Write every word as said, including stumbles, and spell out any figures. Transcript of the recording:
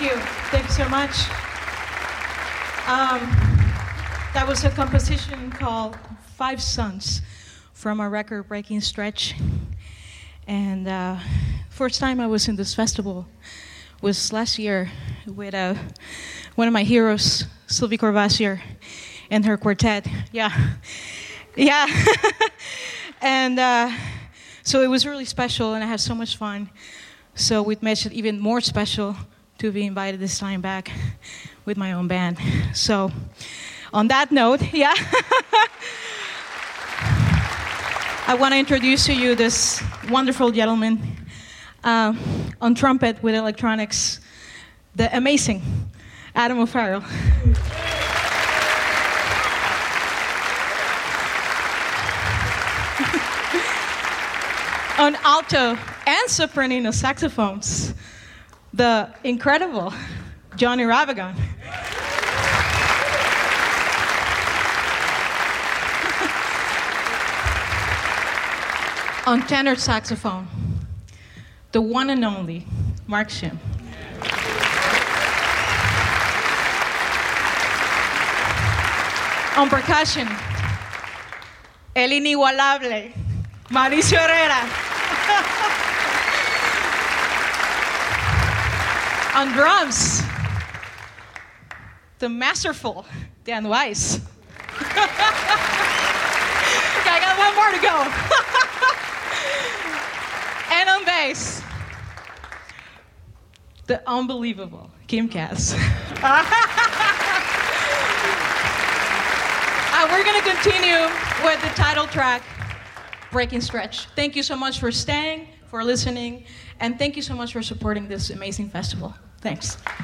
you. Thank you so much. Um, that was a composition called Five Suns from our record Breaking Stretch. And uh, first time I was in this festival was last year with uh, one of my heroes, Sylvie Courvoisier, and her quartet. Yeah. Yeah. And uh, so it was really special, and I had so much fun. So it makes it even more special to be invited this time back with my own band. So on that note, yeah. I want to introduce to you this wonderful gentleman uh, on trumpet with electronics, the amazing Adam O'Farrell. On alto and soprano saxophones, the incredible Johnny Ravagon. On tenor saxophone, the one and only Mark Shim. On percussion, el inigualable Mauricio Herrera. On drums, the masterful Dan Weiss. Okay, I got one more to go. And on bass, the unbelievable Kim Cass. And we're going to continue with the title track, Breaking Stretch. Thank you so much for staying, for listening, and thank you so much for supporting this amazing festival. Thanks.